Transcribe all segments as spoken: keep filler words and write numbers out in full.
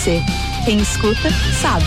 Quem escuta, sabe.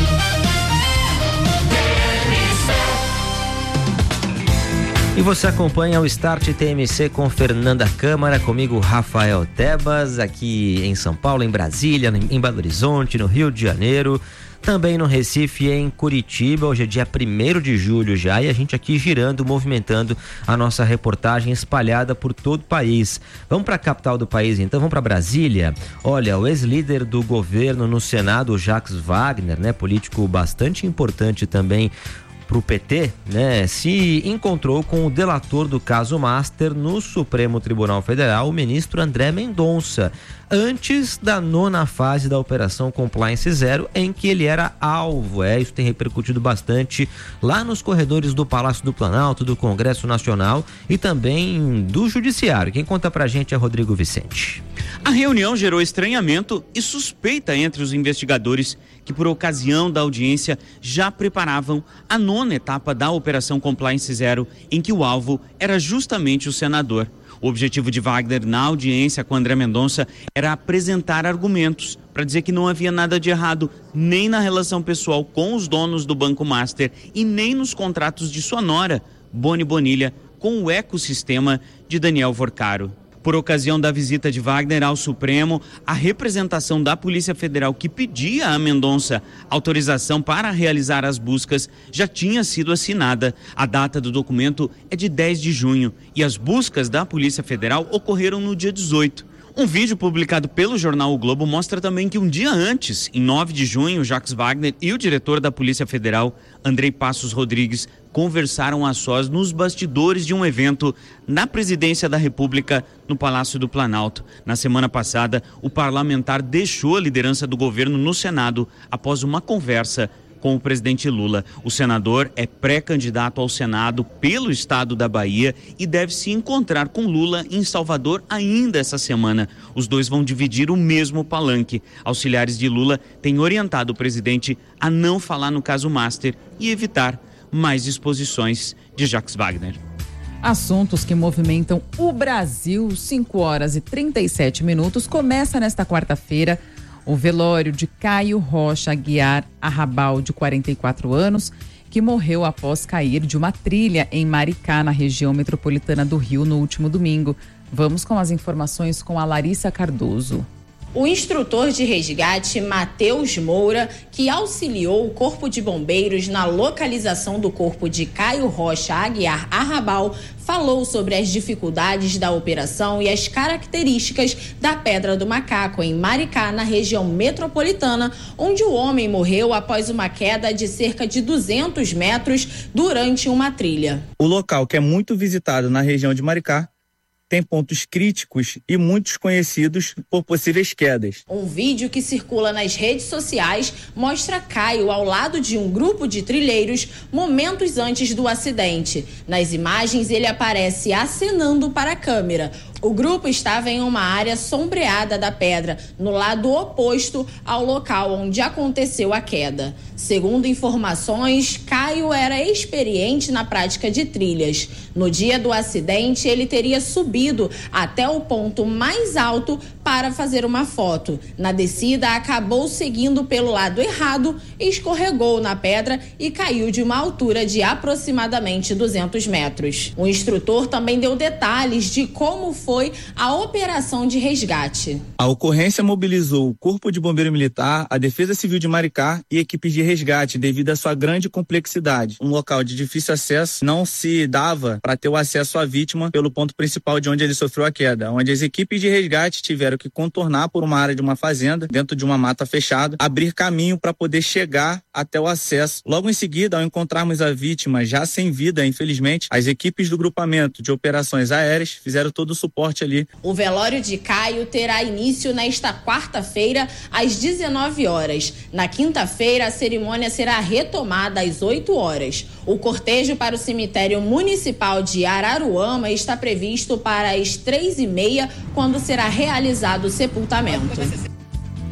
E você acompanha o Start T M C com Fernanda Câmara, comigo Rafael Tebas, aqui em São Paulo, em Brasília, em Belo Horizonte, no Rio de Janeiro, também no Recife e em Curitiba. Hoje é dia primeiro de julho já, e a gente aqui girando, movimentando a nossa reportagem espalhada por todo o país. Vamos para a capital do país então, vamos para Brasília. Olha, o ex-líder do governo no Senado, Jacques Wagner, né, político bastante importante também para o P T, né, se encontrou com o delator do caso Master no Supremo Tribunal Federal, o ministro André Mendonça, antes da nona fase da Operação Compliance Zero, em que ele era alvo. É, isso tem repercutido bastante lá nos corredores do Palácio do Planalto, do Congresso Nacional e também do Judiciário. Quem conta pra gente é Rodrigo Vicente. A reunião gerou estranhamento e suspeita entre os investigadores que, por ocasião da audiência, já preparavam a nona etapa da Operação Compliance Zero, em que o alvo era justamente o senador. O objetivo de Wagner na audiência com André Mendonça era apresentar argumentos para dizer que não havia nada de errado nem na relação pessoal com os donos do Banco Master e nem nos contratos de sua nora, Boni Bonilha, com o ecossistema de Daniel Vorcaro. Por ocasião da visita de Wagner ao Supremo, a representação da Polícia Federal que pedia a Mendonça autorização para realizar as buscas já tinha sido assinada. A data do documento é de dez de junho e as buscas da Polícia Federal ocorreram no dia dezoito. Um vídeo publicado pelo jornal O Globo mostra também que um dia antes, em nove de junho, Jacques Wagner e o diretor da Polícia Federal, Andrei Passos Rodrigues, conversaram a sós nos bastidores de um evento na Presidência da República, no Palácio do Planalto. Na semana passada, o parlamentar deixou a liderança do governo no Senado após uma conversa com o presidente Lula. O senador é pré-candidato ao Senado pelo estado da Bahia e deve se encontrar com Lula em Salvador ainda essa semana. Os dois vão dividir o mesmo palanque. Auxiliares de Lula têm orientado o presidente a não falar no caso Master e evitar mais exposições de Jacques Wagner. Assuntos que movimentam o Brasil. Cinco horas e trinta e sete minutos. Começa nesta quarta-feira o velório de Caio Rocha Aguiar Arrabal, de quarenta e quatro anos, que morreu após cair de uma trilha em Maricá, na região metropolitana do Rio, no último domingo. Vamos com as informações com a Larissa Cardoso. O instrutor de resgate, Matheus Moura, que auxiliou o Corpo de Bombeiros na localização do corpo de Caio Rocha Aguiar Arrabal, falou sobre as dificuldades da operação e as características da Pedra do Macaco, em Maricá, na região metropolitana, onde o homem morreu após uma queda de cerca de duzentos metros durante uma trilha. O local, que é muito visitado na região de Maricá, tem pontos críticos e muitos conhecidos por possíveis quedas. Um vídeo que circula nas redes sociais mostra Caio ao lado de um grupo de trilheiros momentos antes do acidente. Nas imagens, ele aparece acenando para a câmera. O grupo estava em uma área sombreada da pedra, no lado oposto ao local onde aconteceu a queda. Segundo informações, Caio era experiente na prática de trilhas. No dia do acidente, ele teria subido até o ponto mais alto para fazer uma foto. Na descida, acabou seguindo pelo lado errado, escorregou na pedra e caiu de uma altura de aproximadamente duzentos metros. O instrutor também deu detalhes de como foi foi a operação de resgate. A ocorrência mobilizou o Corpo de Bombeiro Militar, a Defesa Civil de Maricá e equipes de resgate devido à sua grande complexidade. Um local de difícil acesso, não se dava para ter o acesso à vítima pelo ponto principal de onde ele sofreu a queda, onde as equipes de resgate tiveram que contornar por uma área de uma fazenda, dentro de uma mata fechada, abrir caminho para poder chegar até o acesso. Logo em seguida, ao encontrarmos a vítima já sem vida, infelizmente, as equipes do grupamento de operações aéreas fizeram todo o suporte ali. O velório de Caio terá início nesta quarta-feira, às dezenove horas. Na quinta-feira, a cerimônia será retomada às oito horas. O cortejo para o cemitério municipal de Araruama está previsto para as três e meia, quando será realizado o sepultamento.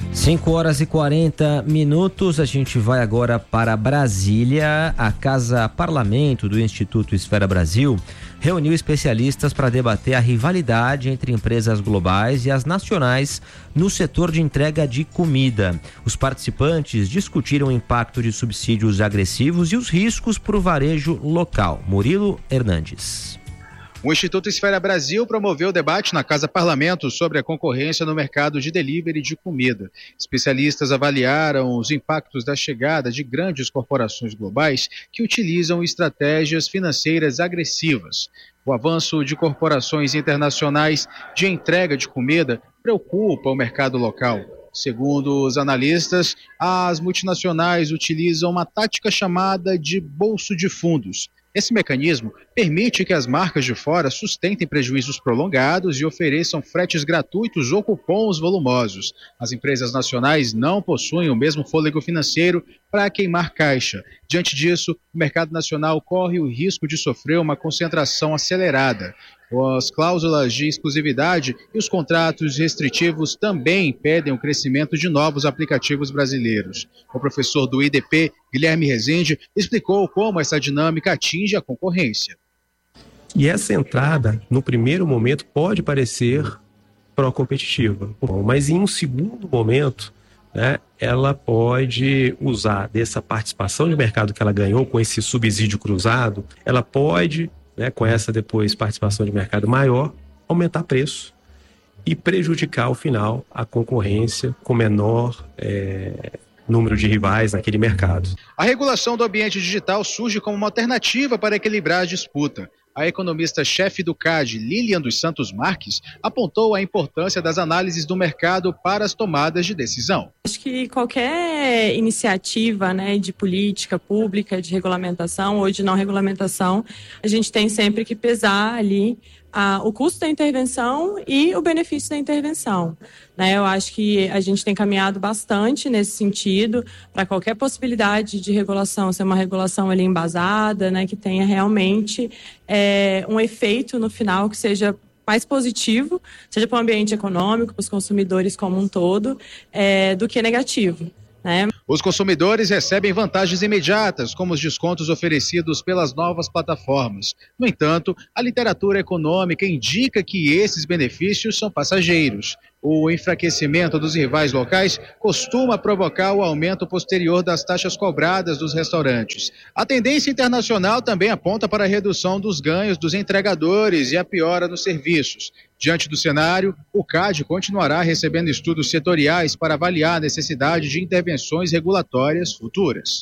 cinco horas e quarenta minutos, a gente vai agora para Brasília. A Casa Parlamento do Instituto Esfera Brasil reuniu especialistas para debater a rivalidade entre empresas globais e as nacionais no setor de entrega de comida. Os participantes discutiram o impacto de subsídios agressivos e os riscos para o varejo local. Murilo Hernandes. O Instituto Esfera Brasil promoveu o debate na Casa Parlamento sobre a concorrência no mercado de delivery de comida. Especialistas avaliaram os impactos da chegada de grandes corporações globais que utilizam estratégias financeiras agressivas. O avanço de corporações internacionais de entrega de comida preocupa o mercado local. Segundo os analistas, as multinacionais utilizam uma tática chamada de bolso de fundos. Esse mecanismo permite que as marcas de fora sustentem prejuízos prolongados e ofereçam fretes gratuitos ou cupons volumosos. As empresas nacionais não possuem o mesmo fôlego financeiro para queimar caixa. Diante disso, o mercado nacional corre o risco de sofrer uma concentração acelerada. As cláusulas de exclusividade e os contratos restritivos também impedem o crescimento de novos aplicativos brasileiros. O professor do I D P, Guilherme Rezende, explicou como essa dinâmica atinge a concorrência. E essa entrada, no primeiro momento, pode parecer pró-competitiva, mas em um segundo momento, né, ela pode usar dessa participação de mercado que ela ganhou com esse subsídio cruzado, ela pode... Né, com essa depois participação de mercado maior, aumentar preço e prejudicar ao final a concorrência com menor é, número de rivais naquele mercado. A regulação do ambiente digital surge como uma alternativa para equilibrar a disputa. A economista-chefe do C A D, Lilian dos Santos Marques, apontou a importância das análises do mercado para as tomadas de decisão. Acho que qualquer iniciativa, né, de política pública, de regulamentação ou de não regulamentação, a gente tem sempre que pesar ali a, o custo da intervenção e o benefício da intervenção. Né? Eu acho que a gente tem caminhado bastante nesse sentido para qualquer possibilidade de regulação ser uma regulação ali embasada, né, que tenha realmente é, um efeito no final que seja mais positivo, seja para o ambiente econômico, para os consumidores como um todo, é, do que negativo. Né? Os consumidores recebem vantagens imediatas, como os descontos oferecidos pelas novas plataformas. No entanto, a literatura econômica indica que esses benefícios são passageiros. O enfraquecimento dos rivais locais costuma provocar o aumento posterior das taxas cobradas dos restaurantes. A tendência internacional também aponta para a redução dos ganhos dos entregadores e a piora nos serviços. Diante do cenário, o C A D continuará recebendo estudos setoriais para avaliar a necessidade de intervenções regulatórias futuras.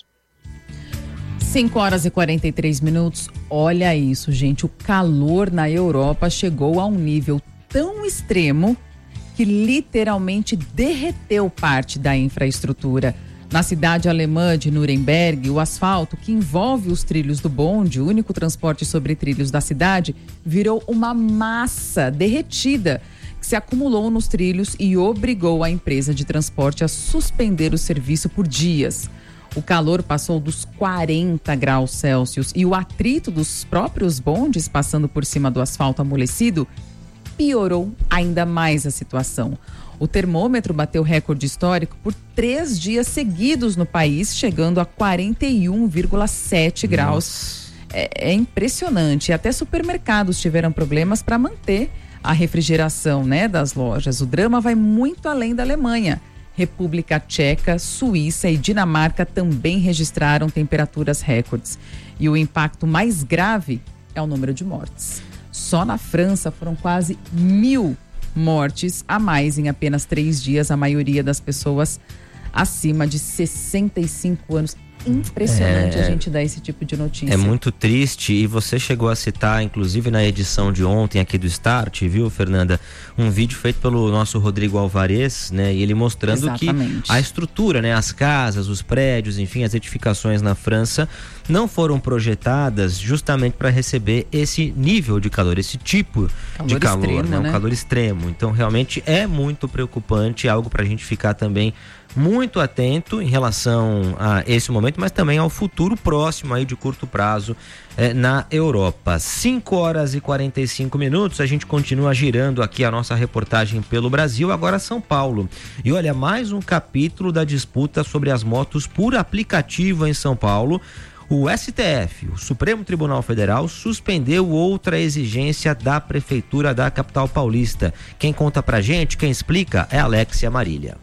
cinco horas e quarenta e três minutos. Olha isso, gente. O calor na Europa chegou a um nível tão extremo que literalmente derreteu parte da infraestrutura. Na cidade alemã de Nuremberg, o asfalto que envolve os trilhos do bonde, o único transporte sobre trilhos da cidade, virou uma massa derretida que se acumulou nos trilhos e obrigou a empresa de transporte a suspender o serviço por dias. O calor passou dos quarenta graus Celsius e o atrito dos próprios bondes passando por cima do asfalto amolecido piorou ainda mais a situação. O termômetro bateu recorde histórico por três dias seguidos no país, chegando a quarenta e um vírgula sete graus. É, é impressionante. Até supermercados tiveram problemas para manter a refrigeração, né, das lojas. O drama vai muito além da Alemanha. República Tcheca, Suíça e Dinamarca também registraram temperaturas recordes. E o impacto mais grave é o número de mortes. Só na França foram quase mil mortes a mais em apenas três dias, a maioria das pessoas acima de sessenta e cinco anos. Impressionante é, a gente dar esse tipo de notícia. É muito triste, e você chegou a citar, inclusive na edição de ontem aqui do Start, viu, Fernanda? Um vídeo feito pelo nosso Rodrigo Alvarez, né? E ele mostrando Exatamente. que a estrutura, né? As casas, os prédios, enfim, as edificações na França não foram projetadas justamente para receber esse nível de calor, esse tipo calor de calor, extremo, né? né? Um calor extremo. Então, realmente é muito preocupante, algo para a gente ficar também muito atento em relação a esse momento, mas também ao futuro próximo aí de curto prazo eh, na Europa. cinco horas e quarenta e cinco minutos, a gente continua girando aqui a nossa reportagem pelo Brasil, agora São Paulo. E olha, mais um capítulo da disputa sobre as motos por aplicativo em São Paulo. O S T F, o Supremo Tribunal Federal, suspendeu outra exigência da Prefeitura da capital paulista. Quem conta pra gente, quem explica é Alexia Marília.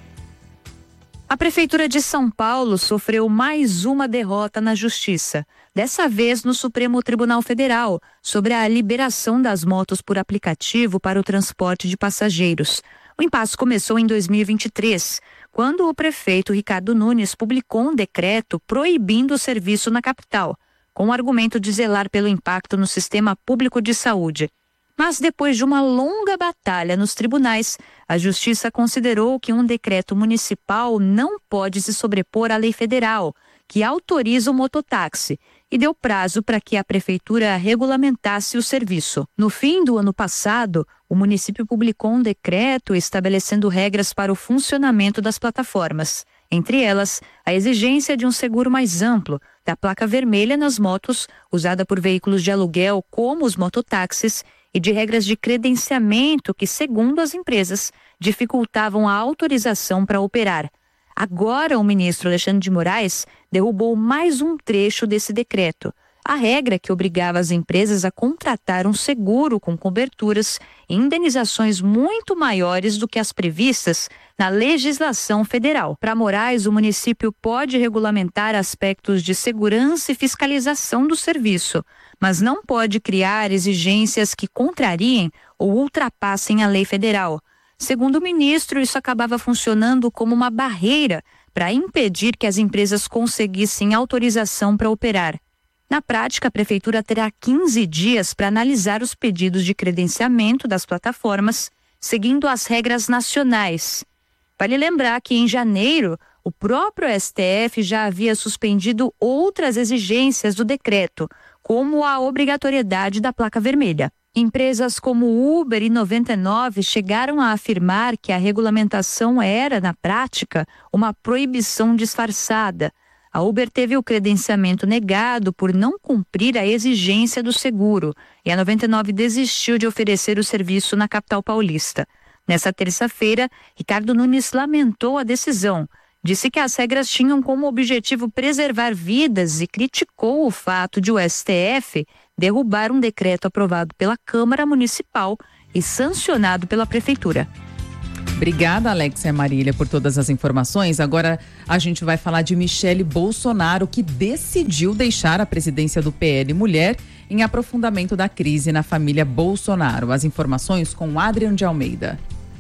A Prefeitura de São Paulo sofreu mais uma derrota na Justiça, dessa vez no Supremo Tribunal Federal, sobre a liberação das motos por aplicativo para o transporte de passageiros. O impasse começou em dois mil e vinte e três, quando o prefeito Ricardo Nunes publicou um decreto proibindo o serviço na capital, com o argumento de zelar pelo impacto no sistema público de saúde. Mas depois de uma longa batalha nos tribunais, a Justiça considerou que um decreto municipal não pode se sobrepor à lei federal, que autoriza o mototáxi, e deu prazo para que a Prefeitura regulamentasse o serviço. No fim do ano passado, o município publicou um decreto estabelecendo regras para o funcionamento das plataformas. Entre elas, a exigência de um seguro mais amplo, da placa vermelha nas motos, usada por veículos de aluguel como os mototáxis, e de regras de credenciamento que, segundo as empresas, dificultavam a autorização para operar. Agora, o ministro Alexandre de Moraes derrubou mais um trecho desse decreto. A regra que obrigava as empresas a contratar um seguro com coberturas e indenizações muito maiores do que as previstas na legislação federal. Para Moraes, o município pode regulamentar aspectos de segurança e fiscalização do serviço, mas não pode criar exigências que contrariem ou ultrapassem a lei federal. Segundo o ministro, isso acabava funcionando como uma barreira para impedir que as empresas conseguissem autorização para operar. Na prática, a Prefeitura terá quinze dias para analisar os pedidos de credenciamento das plataformas, seguindo as regras nacionais. Vale lembrar que, em janeiro, o próprio S T F já havia suspendido outras exigências do decreto, como a obrigatoriedade da placa vermelha. Empresas como Uber e noventa e nove chegaram a afirmar que a regulamentação era, na prática, uma proibição disfarçada. A Uber teve o credenciamento negado por não cumprir a exigência do seguro e a noventa e nove desistiu de oferecer o serviço na capital paulista. Nessa terça-feira, Ricardo Nunes lamentou a decisão. Disse que as regras tinham como objetivo preservar vidas e criticou o fato de o S T F derrubar um decreto aprovado pela Câmara Municipal e sancionado pela Prefeitura. Obrigada, Alexia Marília, por todas as informações. Agora a gente vai falar de Michele Bolsonaro, que decidiu deixar a presidência do P L Mulher em aprofundamento da crise na família Bolsonaro. As informações com Adriano de Almeida.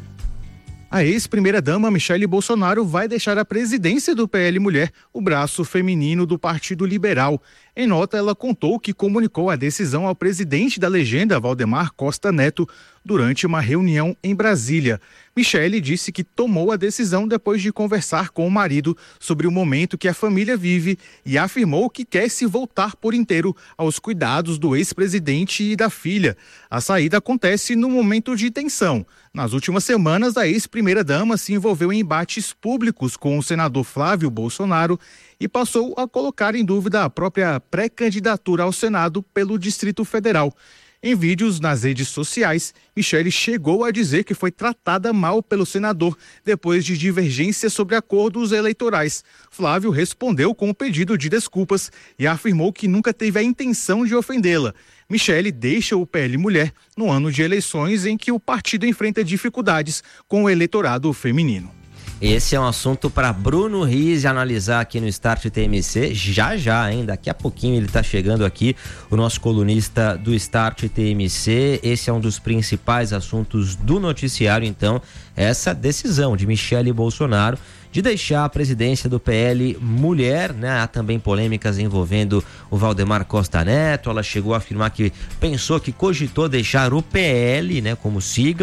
A ex-primeira-dama Michele Bolsonaro vai deixar a presidência do P L Mulher, o braço feminino do Partido Liberal. Em nota, ela contou que comunicou a decisão ao presidente da legenda, Valdemar Costa Neto, durante uma reunião em Brasília. Michele disse que tomou a decisão depois de conversar com o marido sobre o momento que a família vive e afirmou que quer se voltar por inteiro aos cuidados do ex-presidente e da filha. A saída acontece no momento de tensão. Nas últimas semanas, a ex-primeira-dama se envolveu em embates públicos com o senador Flávio Bolsonaro e passou a colocar em dúvida a própria pré-candidatura ao Senado pelo Distrito Federal. Em vídeos nas redes sociais, Michele chegou a dizer que foi tratada mal pelo senador depois de divergências sobre acordos eleitorais. Flávio respondeu com um pedido de desculpas e afirmou que nunca teve a intenção de ofendê-la. Michele deixa o P L Mulher no ano de eleições em que o partido enfrenta dificuldades com o eleitorado feminino. Esse é um assunto para Bruno Riz analisar aqui no Start T M C, já já, hein? Daqui a pouquinho ele está chegando aqui, o nosso colunista do Start T M C. Esse é um dos principais assuntos do noticiário, então, essa decisão de Michele Bolsonaro de deixar a presidência do P L Mulher, né? Há também polêmicas envolvendo o Valdemar Costa Neto. Ela chegou a afirmar que pensou, que cogitou deixar o P L, né, como sigla,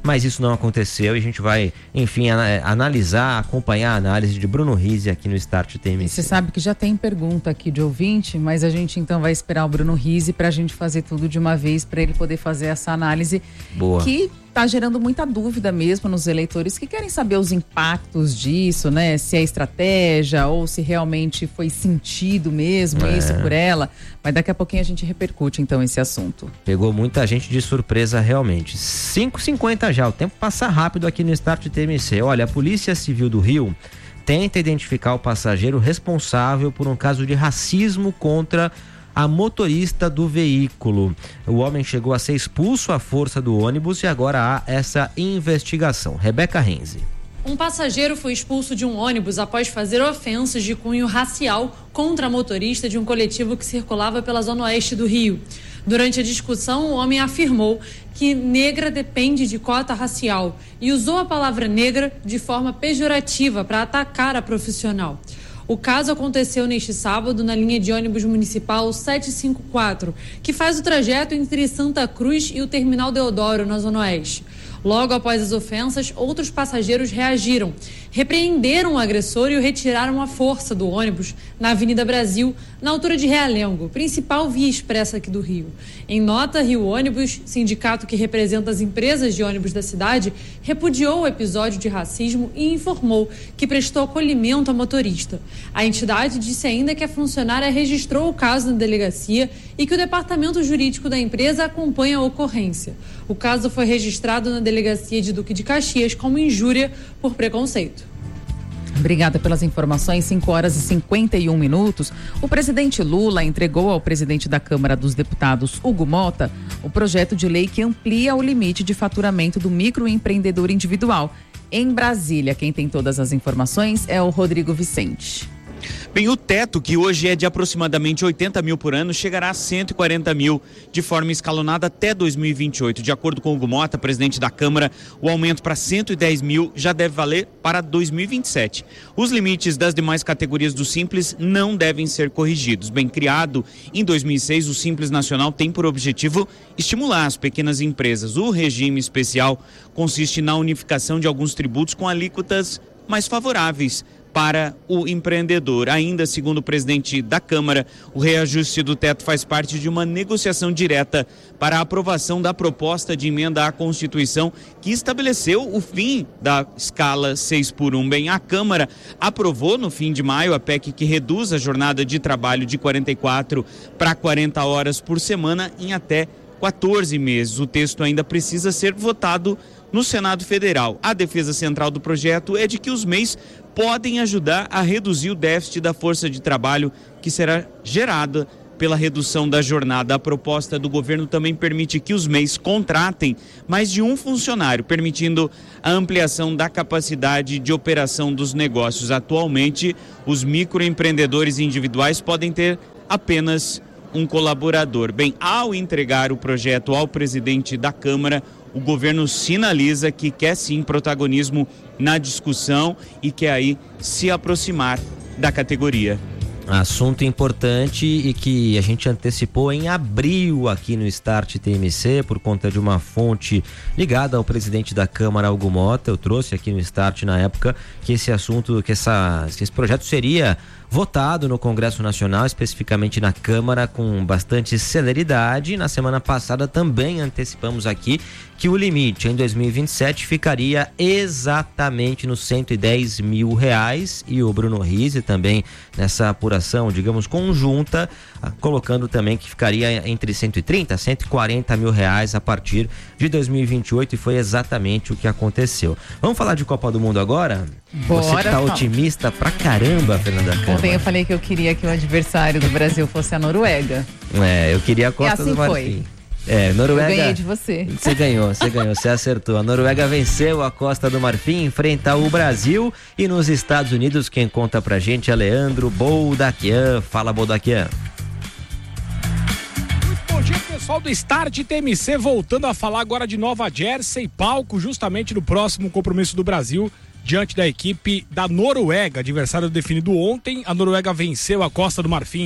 mas isso não aconteceu e a gente vai, enfim, a, analisar, acompanhar a análise de Bruno Rizzi aqui no Start T M C. Você sabe que já tem pergunta aqui de ouvinte, mas a gente então vai esperar o Bruno Rizzi para a gente fazer tudo de uma vez, para ele poder fazer essa análise. Boa. Que está gerando muita dúvida mesmo nos eleitores que querem saber os impactos disso, né? Se é estratégia ou se realmente foi sentido mesmo é. isso por ela. Mas daqui a pouquinho a gente repercute então esse assunto. Pegou muita gente de surpresa realmente. cinco e cinquenta já, o tempo passa rápido aqui no Start T M C. Olha, a Polícia Civil do Rio tenta identificar o passageiro responsável por um caso de racismo contra a motorista do veículo. O homem chegou a ser expulso à força do ônibus e agora há essa investigação. Rebeca Renzi. Um passageiro foi expulso de um ônibus após fazer ofensas de cunho racial contra a motorista de um coletivo que circulava pela zona oeste do Rio. Durante a discussão, o homem afirmou que negra depende de cota racial e usou a palavra negra de forma pejorativa para atacar a profissional. O caso aconteceu neste sábado na linha de ônibus municipal setecentos e cinquenta e quatro, que faz o trajeto entre Santa Cruz e o Terminal Deodoro, na Zona Oeste. Logo após as ofensas, outros passageiros reagiram, repreenderam o agressor e o retiraram à força do ônibus na Avenida Brasil, na altura de Realengo, principal via expressa aqui do Rio. Em nota, Rio Ônibus, sindicato que representa as empresas de ônibus da cidade, repudiou o episódio de racismo e informou que prestou acolhimento à motorista. A entidade disse ainda que a funcionária registrou o caso na delegacia e que o departamento jurídico da empresa acompanha a ocorrência. O caso foi registrado na delegacia de Duque de Caxias como injúria por preconceito. Obrigada pelas informações. cinco horas e cinquenta e um minutos. O presidente Lula entregou ao presidente da Câmara dos Deputados, Hugo Mota, o projeto de lei que amplia o limite de faturamento do microempreendedor individual. Em Brasília, quem tem todas as informações é o Rodrigo Vicente. Bem, o teto, que hoje é de aproximadamente oitenta mil por ano, chegará a cento e quarenta mil de forma escalonada até dois mil e vinte e oito. De acordo com o Hugo Mota, presidente da Câmara, o aumento para cento e dez mil já deve valer para dois mil e vinte e sete. Os limites das demais categorias do Simples não devem ser corrigidos. Bem, criado em dois mil e seis, o Simples Nacional tem por objetivo estimular as pequenas empresas. O regime especial consiste na unificação de alguns tributos com alíquotas mais favoráveis para o empreendedor. Ainda segundo o presidente da Câmara, o reajuste do teto faz parte de uma negociação direta para a aprovação da proposta de emenda à Constituição que estabeleceu o fim da escala seis por um. Bem, a Câmara aprovou no fim de maio a P E C que reduz a jornada de trabalho de quarenta e quatro para quarenta horas por semana em até quatorze meses. O texto ainda precisa ser votado no Senado Federal. A defesa central do projeto é de que os M E Is podem ajudar a reduzir o déficit da força de trabalho que será gerada pela redução da jornada. A proposta do governo também permite que os M E Is contratem mais de um funcionário, permitindo a ampliação da capacidade de operação dos negócios. Atualmente, os microempreendedores individuais podem ter apenas um colaborador. Bem, ao entregar o projeto ao presidente da Câmara, o governo sinaliza que quer sim protagonismo na discussão e quer aí se aproximar da categoria. Assunto importante e que a gente antecipou em abril aqui no Start T M C por conta de uma fonte ligada ao presidente da Câmara, Hugo Mota. Eu trouxe aqui no Start na época que esse assunto, que, essa, que esse projeto seria votado no Congresso Nacional, especificamente na Câmara, com bastante celeridade. Na semana passada também antecipamos aqui que o limite em dois mil e vinte e sete ficaria exatamente nos cento e dez mil reais, e o Bruno Rizzi também nessa apuração, digamos, conjunta, colocando também que ficaria entre cento e trinta, cento e quarenta mil reais a partir de dois mil e vinte e oito, e foi exatamente o que aconteceu. Vamos falar de Copa do Mundo agora? Bora, Você tá fala. Otimista pra caramba, Fernanda Câmara. Ontem eu falei que eu queria que o adversário do Brasil fosse a Noruega. É, eu queria a Costa e assim do Marfim. Foi. É, Noruega. Eu ganhei de você. Você ganhou, você ganhou, você acertou. A Noruega venceu a Costa do Marfim, enfrenta o Brasil, e nos Estados Unidos quem conta pra gente é Leandro Boldaquian. Fala, Boldaquian. Bom dia, pessoal do Start T M C, voltando a falar agora de Nova Jersey, palco justamente no próximo compromisso do Brasil diante da equipe da Noruega, adversário definido ontem. A Noruega venceu a Costa do Marfim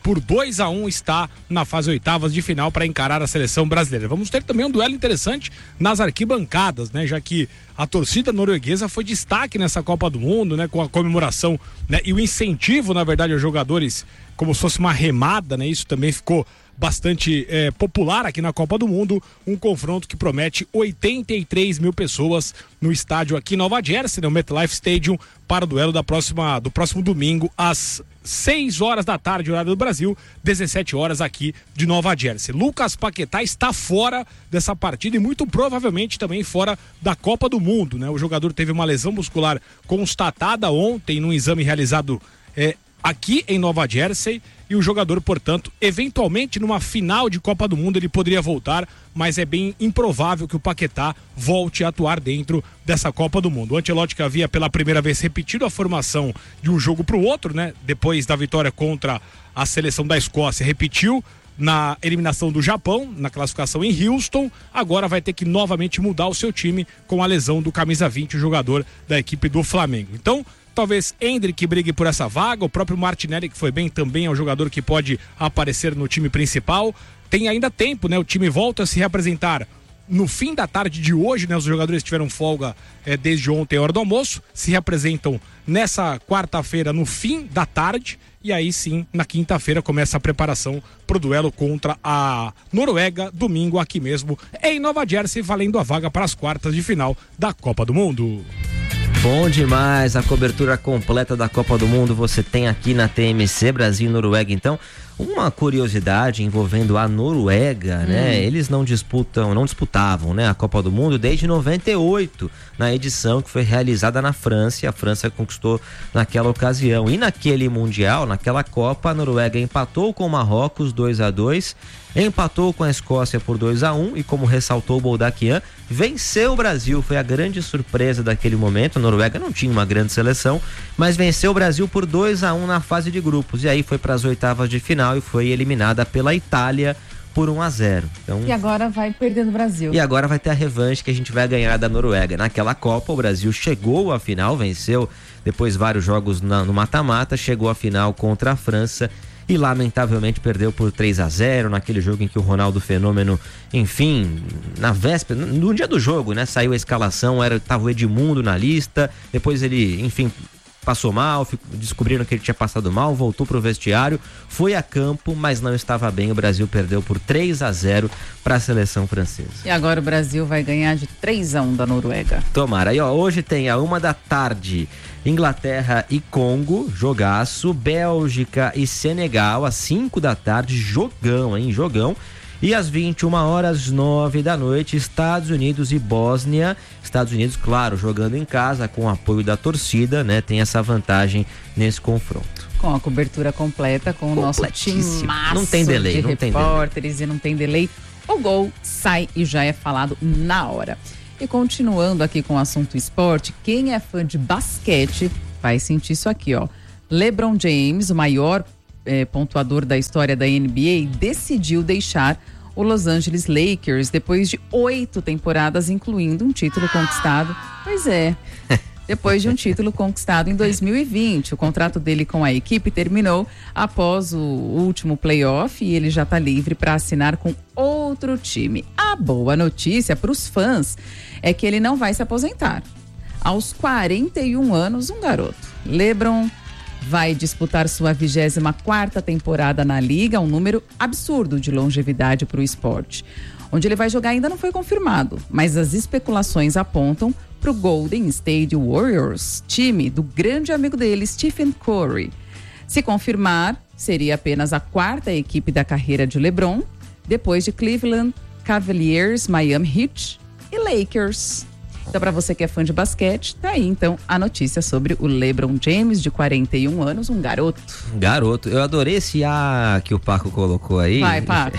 por dois a um está na fase oitavas de final para encarar a seleção brasileira. Vamos ter também um duelo interessante nas arquibancadas, né? Já que a torcida norueguesa foi destaque nessa Copa do Mundo, né? Com a comemoração, né? E o incentivo, na verdade, aos jogadores, como se fosse uma remada, né? Isso também ficou bastante é, popular aqui na Copa do Mundo, um confronto que promete oitenta e três mil pessoas no estádio aqui em Nova Jersey, no MetLife Stadium, para o duelo da próxima, do próximo domingo, às seis horas da tarde, horário do Brasil, dezessete horas aqui de Nova Jersey. Lucas Paquetá está fora dessa partida e muito provavelmente também fora da Copa do Mundo, né? O jogador teve uma lesão muscular constatada ontem num exame realizado é, aqui em Nova Jersey, e o jogador, portanto, eventualmente numa final de Copa do Mundo ele poderia voltar, mas é bem improvável que o Paquetá volte a atuar dentro dessa Copa do Mundo. O Ancelotti, que havia pela primeira vez repetido a formação de um jogo para o outro, né? Depois da vitória contra a seleção da Escócia, repetiu na eliminação do Japão, na classificação em Houston, agora vai ter que novamente mudar o seu time com a lesão do camisa vinte, o jogador da equipe do Flamengo. Então, talvez Endrick brigue por essa vaga, o próprio Martinelli, que foi bem, também é um jogador que pode aparecer no time principal. Tem ainda tempo, né? O time volta a se reapresentar no fim da tarde de hoje, né? Os jogadores tiveram folga é, desde ontem, a hora do almoço, se reapresentam nessa quarta-feira no fim da tarde, e aí sim, na quinta-feira começa a preparação para o duelo contra a Noruega, domingo aqui mesmo em Nova Jersey, valendo a vaga para as quartas de final da Copa do Mundo. Bom demais, a cobertura completa da Copa do Mundo você tem aqui na T M C, Brasil e Noruega. Então, uma curiosidade envolvendo a Noruega, hum. né? Eles não disputam, não disputavam, né, a Copa do Mundo desde noventa e oito, na edição que foi realizada na França, e a França conquistou naquela ocasião. E naquele Mundial, naquela Copa, a Noruega empatou com o Marrocos dois a dois, empatou com a Escócia por dois a um e, como ressaltou o Boldaquian, venceu o Brasil. Foi a grande surpresa daquele momento. A Noruega não tinha uma grande seleção, mas venceu o Brasil por dois a um na fase de grupos, e aí foi para as oitavas de final e foi eliminada pela Itália por um a zero. Então, e agora vai perder no Brasil. E agora vai ter a revanche que a gente vai ganhar da Noruega. Naquela Copa o Brasil chegou à final, venceu depois vários jogos na, no mata-mata, chegou à final contra a França e lamentavelmente perdeu por três a zero naquele jogo em que o Ronaldo Fenômeno, enfim, na véspera, no dia do jogo, né, saiu a escalação, era, tava o Edmundo na lista, depois ele, enfim, passou mal, descobriram que ele tinha passado mal, voltou pro vestiário, foi a campo, mas não estava bem. O Brasil perdeu por três a zero para a seleção francesa. E agora o Brasil vai ganhar de três a um da Noruega. Tomara. Aí, ó, hoje tem a uma da tarde Inglaterra e Congo, jogaço. Bélgica e Senegal às cinco da tarde, jogão, hein, jogão. E às vinte e uma horas, nove da noite, Estados Unidos e Bósnia. Estados Unidos, claro, jogando em casa, com o apoio da torcida, né? Tem essa vantagem nesse confronto. Com a cobertura completa, com o nosso timaço não tem delay, de não tem repórteres delay. E não tem delay. O gol sai e já é falado na hora. E continuando aqui com o assunto esporte, quem é fã de basquete vai sentir isso aqui, ó. LeBron James, o maior é, pontuador da história da N B A, decidiu deixar o Los Angeles Lakers depois de oito temporadas, incluindo um título conquistado. Pois é, depois de um título conquistado em dois mil e vinte. O contrato dele com a equipe terminou após o último playoff e ele já está livre para assinar com outro time. A boa notícia para os fãs é que ele não vai se aposentar. Aos quarenta e um anos, um garoto. LeBron vai disputar sua vigésima quarta temporada na liga, um número absurdo de longevidade para o esporte. Onde ele vai jogar ainda não foi confirmado, mas as especulações apontam para o Golden State Warriors, time do grande amigo dele, Stephen Curry. Se confirmar, seria apenas a quarta equipe da carreira de LeBron, depois de Cleveland Cavaliers, Miami Heat e Lakers. Então, para você que é fã de basquete, tá aí então a notícia sobre o LeBron James, de quarenta e um anos, um garoto. Garoto, eu adorei esse A que o Paco colocou aí. Vai, Paco.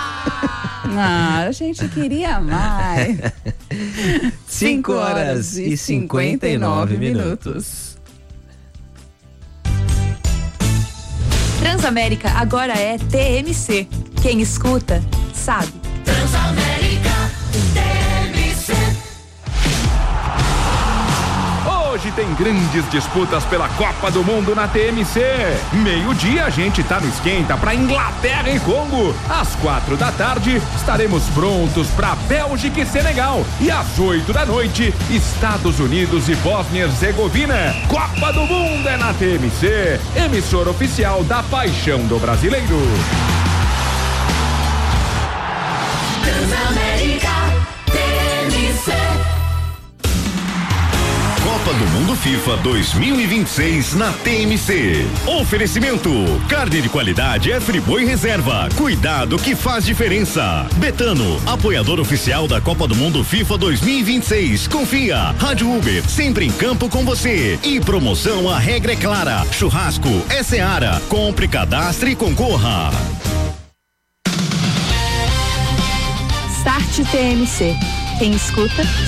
Ah, a gente queria mais. cinco horas e cinquenta e nove minutos. Transamérica agora é T M C. Quem escuta, sabe. Transamérica T M C. Hoje noite tem grandes disputas pela Copa do Mundo na T M C. Meio-dia a gente tá no esquenta pra Inglaterra e Congo. Às quatro da tarde estaremos prontos pra Bélgica e Senegal. E às oito da noite, Estados Unidos e Bósnia e Herzegovina. Copa do Mundo é na T M C, emissora oficial da paixão do brasileiro. Transamérica T M C. Copa do Mundo FIFA dois mil e vinte e seis na T M C. Oferecimento: carne de qualidade é Friboi Reserva. Cuidado que faz diferença. Betano, apoiador oficial da Copa do Mundo FIFA dois mil e vinte e seis. Confia. Rádio Uber, sempre em campo com você. E promoção, a regra é clara. Churrasco é Seara. Compre, cadastre e concorra. Start T M C. Quem escuta,